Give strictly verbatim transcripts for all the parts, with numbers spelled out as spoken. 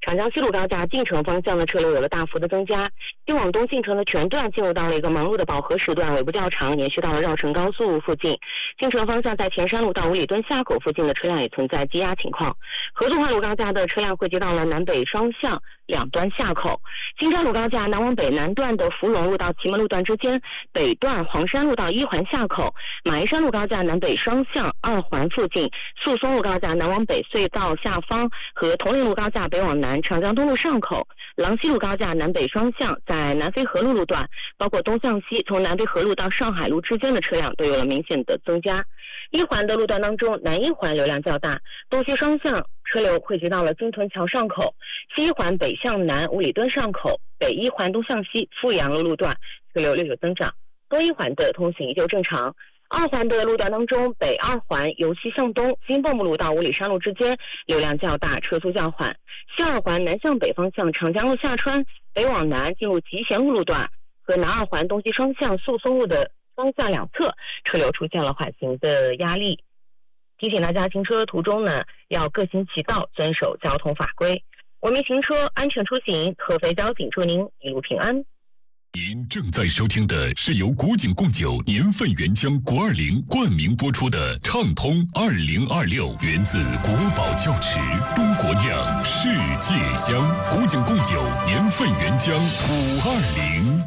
长江西路高架进城方向的车流有了大幅的增加，进往东进城的全段进入到了一个忙碌的饱和时段，尾部较长，延续到了绕城高速附近。进城方向在前山路到五里墩下口附近的车辆也存在积压情况。合作化路高架的车辆汇集到了南北双向两端下口。金山路高架南往北南段的芙蓉路到祁门路段之间，北段黄山路到一环下口。马鞍山路高架南北双向二环附近，宿松路高架南往北隧道下方和铜陵路高架北往南长江东路上口。郎西路高架南北双向在南飞河路路段，包括东向西从南飞河路到上海路之间的车辆都有了明显的增加。一环的路段当中，南一环流量较大，东西双向车流汇集到了金屯桥上口，西一环北向南五里墩上口，北一环东向西富阳路路段车流略有增长，东一环的通行依旧正常。二环的路段当中，北二环由西向东金蹦木路到五里山路之间流量较大，车速较缓。西二环南向北方向长江路下穿北往南进入集贤路路段和南二环东西双向宿松路的双向两侧车流出现了缓行的压力。提醒大家行车途中呢，要各行其道，遵守交通法规，文明行车，安全出行。合肥交警祝您一路平安。 您正在收听的是由古井贡酒年份原浆国二零冠名播出的畅通二零二六，源自国宝窖池，中国酿，世界香。古井贡酒年份原浆五二零。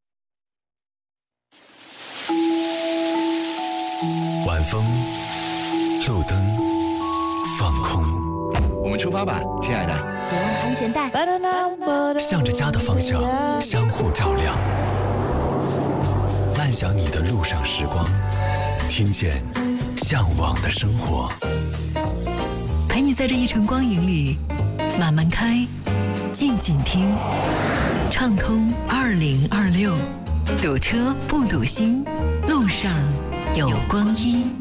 晚风，路灯，放空。 我们出发吧，亲爱的。 别忘了安全带。 向着家的方向，相互照亮。慢享你的路上时光，听见向往的生活。 陪你在这一程光影里，慢慢开，静静听。畅通二零二六，堵车不堵心，路上有光阴。